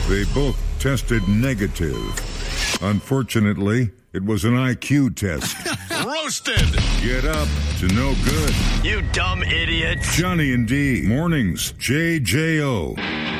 They both tested negative. Unfortunately, it was an IQ test. Roasted. Get up to no good. You dumb idiot. Johnny and D. Mornings. JJO.